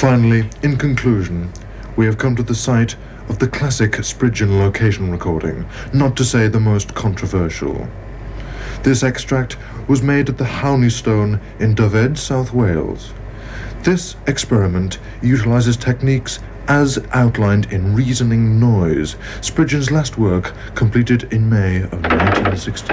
Finally, in conclusion, we have come to the site of the classic Spridgeon location recording, not to say the most controversial. This extract was made at the Howney in Dyfed, South Wales. This experiment utilizes techniques as outlined in Reasoning Noise, Spridgeon's last work completed in May of 1916.